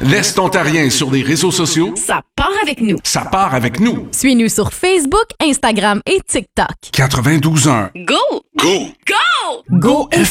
L'Est ontarien sur les réseaux sociaux, Ça part avec nous. ça part avec nous. Suis-nous sur Facebook, Instagram et TikTok. 92.1. Go! Go! Go! Go FM!